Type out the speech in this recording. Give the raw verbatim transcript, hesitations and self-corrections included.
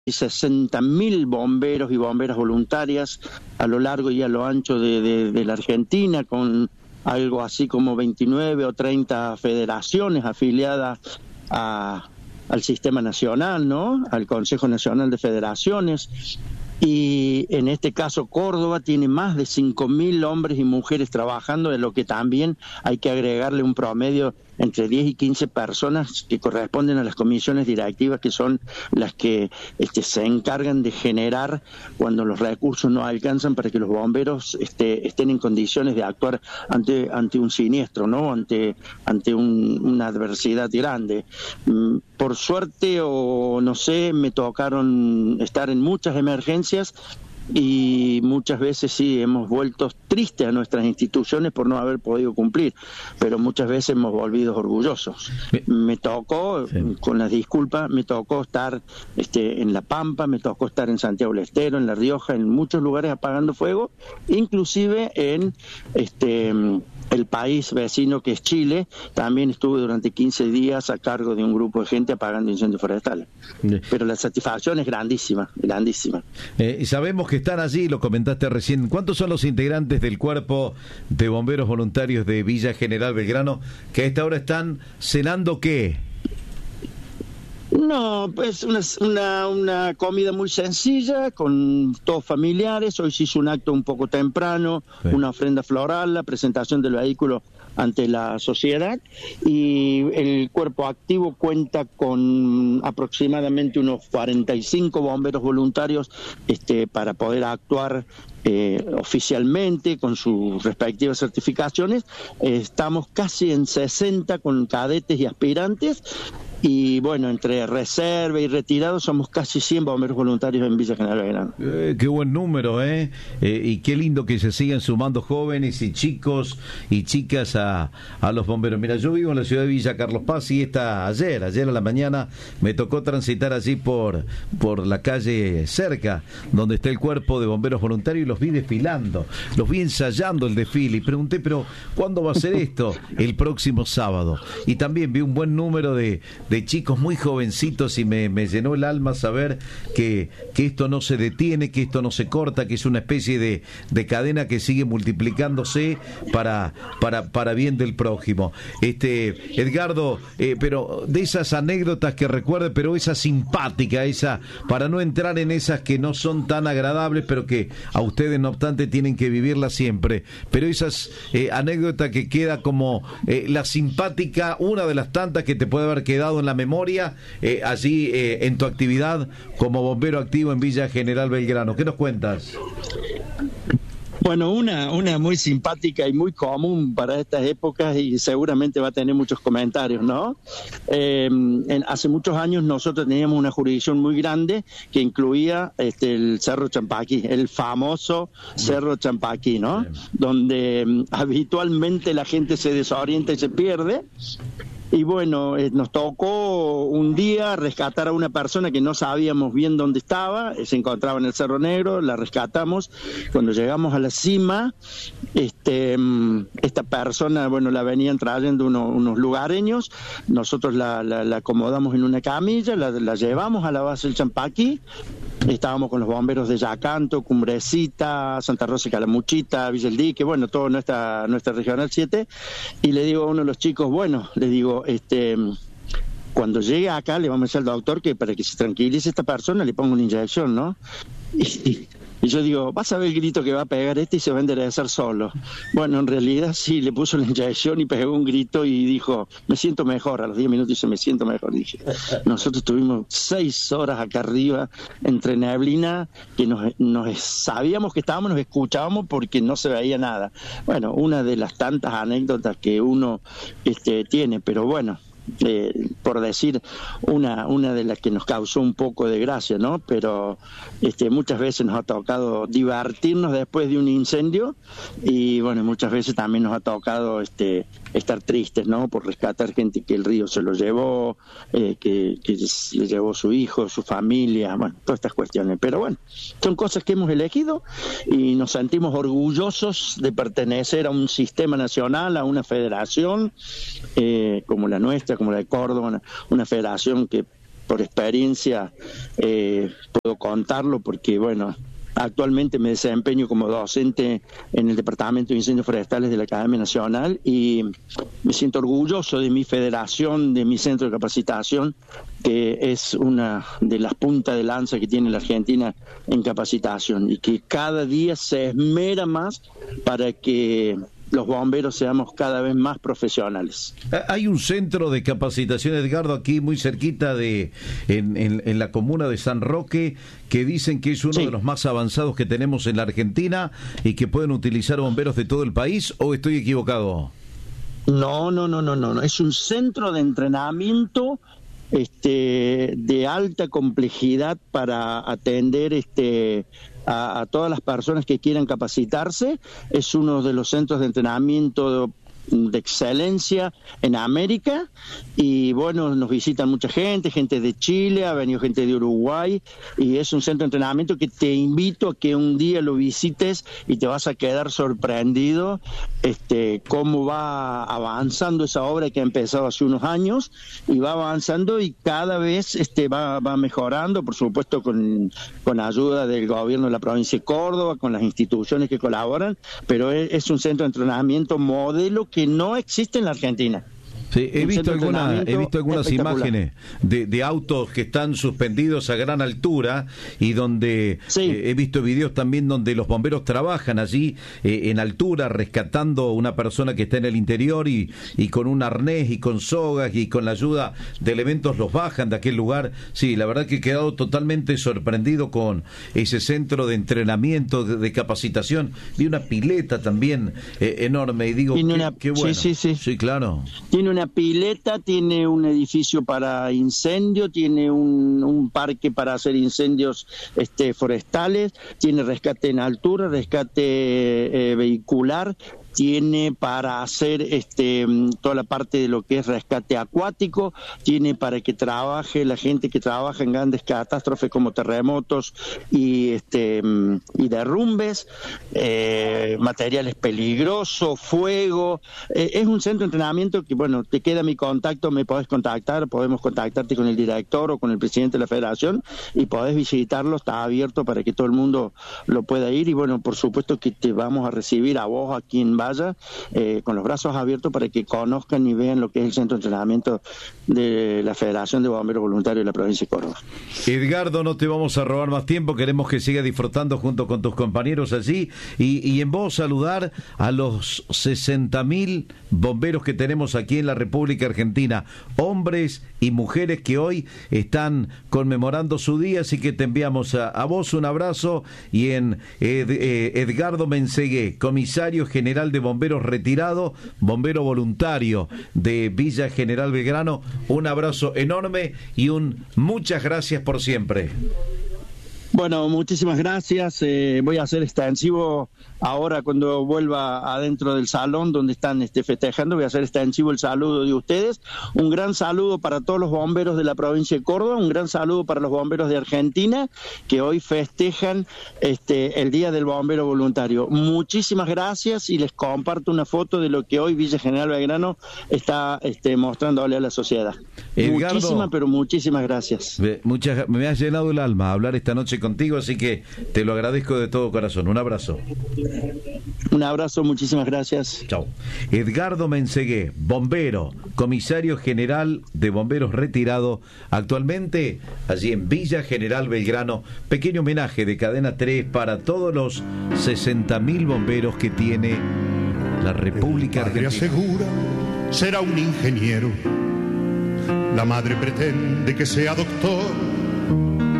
sesenta mil bomberos y bomberas voluntarias a lo largo y a lo ancho de, de, de la Argentina, con algo así como veintinueve o treinta federaciones afiliadas a, al sistema nacional, ¿no? Al Consejo Nacional de Federaciones. Y en este caso Córdoba tiene más de cinco mil hombres y mujeres trabajando, de lo que también hay que agregarle un promedio entre diez y quince personas que corresponden a las comisiones directivas, que son las que este, se encargan de generar cuando los recursos no alcanzan para que los bomberos este, estén en condiciones de actuar ante ante un siniestro, ¿no? Ante ante un, una adversidad grande. Por suerte o no sé, me tocaron estar en muchas emergencias y muchas veces sí hemos vuelto tristes a nuestras instituciones por no haber podido cumplir, pero muchas veces hemos volvido orgullosos. Me tocó, sí. con las disculpas, me tocó estar este, en La Pampa, me tocó estar en Santiago del Estero, en La Rioja, en muchos lugares apagando fuego, inclusive en este el país vecino que es Chile. También estuve durante quince días a cargo de un grupo de gente apagando incendios forestales. Sí. Pero la satisfacción es grandísima, grandísima. Eh, y sabemos que están allí, lo comentaste recién. ¿Cuántos son los integrantes del Cuerpo de Bomberos Voluntarios de Villa General Belgrano que a esta hora están cenando qué? No, pues una, una, una comida muy sencilla, con todos familiares. Hoy se hizo un acto un poco temprano, sí. una ofrenda floral, la presentación del vehículo ante la sociedad, y el cuerpo activo cuenta con aproximadamente unos cuarenta y cinco bomberos voluntarios este, para poder actuar eh, oficialmente con sus respectivas certificaciones. Eh, estamos casi en sesenta con cadetes y aspirantes. Y bueno, entre reserva y retirados somos casi cien bomberos voluntarios en Villa General Belgrano. Eh, qué buen número, ¿eh? ¿eh? Y qué lindo que se sigan sumando jóvenes y chicos y chicas a, a los bomberos. Mira, yo vivo en la ciudad de Villa Carlos Paz y esta, ayer, ayer a la mañana me tocó transitar allí por, por la calle cerca, donde está el Cuerpo de Bomberos Voluntarios, y los vi desfilando, los vi ensayando el desfile, y pregunté, pero ¿cuándo va a ser esto? El próximo sábado. Y también vi un buen número de de chicos muy jovencitos, y me, me llenó el alma saber que, que esto no se detiene, que esto no se corta, que es una especie de, de cadena que sigue multiplicándose para, para, para bien del prójimo. Este, Edgardo, eh, pero de esas anécdotas que recuerde, pero esa simpática, esa, para no entrar en esas que no son tan agradables, pero que a ustedes no obstante tienen que vivirlas siempre, pero esas eh, anécdotas que queda como eh, la simpática, una de las tantas que te puede haber quedado en la memoria eh, allí eh, en tu actividad como bombero activo en Villa General Belgrano. ¿Qué nos cuentas? Bueno, una, una muy simpática y muy común para estas épocas, y seguramente va a tener muchos comentarios, ¿no? Eh, en, hace muchos años nosotros teníamos una jurisdicción muy grande que incluía este, el Cerro Champaquí, el famoso Cerro Champaquí, ¿no? Bien. Donde um, habitualmente la gente se desorienta y se pierde. Y bueno, eh, nos tocó un día rescatar a una persona que no sabíamos bien dónde estaba, se encontraba en el Cerro Negro, la rescatamos. Cuando llegamos a la cima, este, esta persona, bueno, la venían trayendo uno, unos lugareños, nosotros la, la, la acomodamos en una camilla, la, la llevamos a la base del Champaquí. Estábamos con los bomberos de Yacanto, Cumbrecita, Santa Rosa y Calamuchita, Villa El Dique, bueno, toda nuestra, nuestra Regional siete, y le digo a uno de los chicos, bueno, le digo, este, cuando llegue acá le vamos a decir al doctor que para que se tranquilice esta persona le ponga una inyección, ¿no? Y, y yo digo, vas a ver el grito que va a pegar este y se va a enderezar solo. Bueno, en realidad sí, le puso la inyección y pegó un grito y dijo, me siento mejor. A los diez minutos dice, me siento mejor. Dije, nosotros tuvimos seis horas acá arriba entre neblina, que nos, nos sabíamos que estábamos, nos escuchábamos porque no se veía nada. Bueno, una de las tantas anécdotas que uno este, tiene, pero bueno, Eh, por decir una una de las que nos causó un poco de gracia, ¿no? Pero este, muchas veces nos ha tocado divertirnos después de un incendio, y bueno, muchas veces también nos ha tocado este estar tristes, ¿no? Por rescatar gente que el río se lo llevó, eh, que, que le llevó su hijo, su familia, bueno, todas estas cuestiones. Pero bueno, son cosas que hemos elegido y nos sentimos orgullosos de pertenecer a un sistema nacional, a una federación eh, como la nuestra, como la de Córdoba, una, una federación que por experiencia eh, puedo contarlo porque, bueno, actualmente me desempeño como docente en el Departamento de Incendios Forestales de la Academia Nacional y me siento orgulloso de mi federación, de mi centro de capacitación, que es una de las puntas de lanza que tiene la Argentina en capacitación y que cada día se esmera más para que los bomberos seamos cada vez más profesionales. Hay un centro de capacitación, Edgardo, aquí muy cerquita de en, en, en la comuna de San Roque, que dicen que es uno sí. de los más avanzados que tenemos en la Argentina y que pueden utilizar bomberos de todo el país, ¿o estoy equivocado? No, no, no, no, no, no. Es un centro de entrenamiento este de alta complejidad para atender este A, a todas las personas que quieran capacitarse. Es uno de los centros de entrenamiento de, de excelencia en América y bueno, nos visitan mucha gente, gente de Chile, ha venido gente de Uruguay y es un centro de entrenamiento que te invito a que un día lo visites y te vas a quedar sorprendido este cómo va avanzando esa obra que ha empezado hace unos años y va avanzando y cada vez este va, va mejorando, por supuesto con, con ayuda del gobierno de la provincia de Córdoba, con las instituciones que colaboran, pero es, es un centro de entrenamiento modelo que no existe en la Argentina. Sí, he visto alguna, he visto algunas imágenes de, de autos que están suspendidos a gran altura y donde sí. eh, he visto videos también donde los bomberos trabajan allí eh, en altura rescatando a una persona que está en el interior y, y con un arnés y con sogas y con la ayuda de elementos los bajan de aquel lugar. Sí, la verdad que he quedado totalmente sorprendido con ese centro de entrenamiento, de, de capacitación. Vi una pileta también eh, enorme y digo, qué, una... qué bueno. Sí, sí, sí. Sí, claro. Tiene una pileta, tiene un edificio para incendio, tiene un, un parque para hacer incendios este, forestales, tiene rescate en altura, rescate eh, vehicular, tiene para hacer este toda la parte de lo que es rescate acuático, tiene para que trabaje la gente que trabaja en grandes catástrofes como terremotos y este y derrumbes, eh, materiales peligrosos, fuego, eh, es un centro de entrenamiento que, bueno, te queda mi contacto, me podés contactar, podemos contactarte con el director o con el presidente de la federación y podés visitarlo, está abierto para que todo el mundo lo pueda ir y bueno, por supuesto que te vamos a recibir a vos aquí en vaya eh, con los brazos abiertos para que conozcan y vean lo que es el centro de entrenamiento de la Federación de Bomberos Voluntarios de la provincia de Córdoba. Edgardo, no te vamos a robar más tiempo, queremos que sigas disfrutando junto con tus compañeros allí y, y en vos saludar a los sesenta mil bomberos que tenemos aquí en la República Argentina, hombres y mujeres que hoy están conmemorando su día, así que te enviamos a, a vos un abrazo y en Ed, eh, Edgardo Mensegué, comisario general de bomberos retirado, bombero voluntario de Villa General Belgrano, un abrazo enorme y un muchas gracias por siempre. Bueno, muchísimas gracias. Eh, voy a hacer extensivo ahora cuando vuelva adentro del salón donde están este, festejando, voy a hacer extensivo el saludo de ustedes. Un gran saludo para todos los bomberos de la provincia de Córdoba, un gran saludo para los bomberos de Argentina que hoy festejan este, el Día del Bombero Voluntario. Muchísimas gracias y les comparto una foto de lo que hoy Villa General Belgrano está este, mostrándole a la sociedad. Edgardo, muchísimas, pero muchísimas gracias. Muchas, me has llenado el alma hablar esta noche contigo, así que te lo agradezco de todo corazón. Un abrazo. Un abrazo, muchísimas gracias. Chao. Edgardo Mensegué, bombero, comisario general de bomberos retirado, actualmente allí en Villa General Belgrano. Pequeño homenaje de Cadena tres para todos los sesenta mil bomberos que tiene la República Argentina. El padre asegura será un ingeniero, la madre pretende que sea doctor.